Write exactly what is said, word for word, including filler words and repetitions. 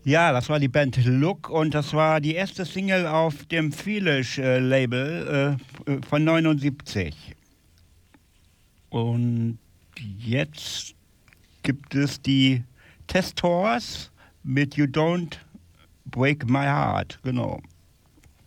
Ja, das war die Band Look und das war die erste Single auf dem Foolish-Label äh, äh, von neunundsiebzig. Und jetzt gibt es die Testors mit You Don't Break My Heart, genau.